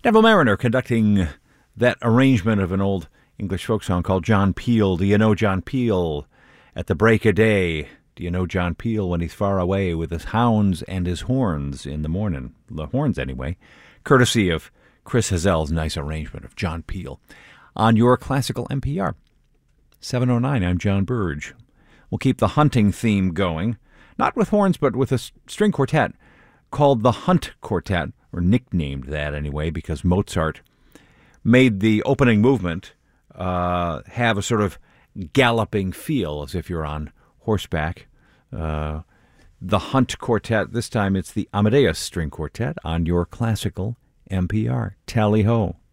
Neville Mariner conducting that arrangement of an old English folk song called John Peel. Do you know John Peel? At the break of day, do you know John Peel when he's far away with his hounds and his horns in the morning? The horns, anyway. Courtesy of Chris Hazel's nice arrangement of John Peel on your classical NPR. 7:09, I'm John Burge. We'll keep the hunting theme going, not with horns, but with a string quartet called the Hunt Quartet, or nicknamed that anyway, because Mozart made the opening movement have a sort of galloping feel, as if you're on horseback. The Hunt Quartet, this time it's the Amadeus String Quartet on your classical NPR. Tally-ho.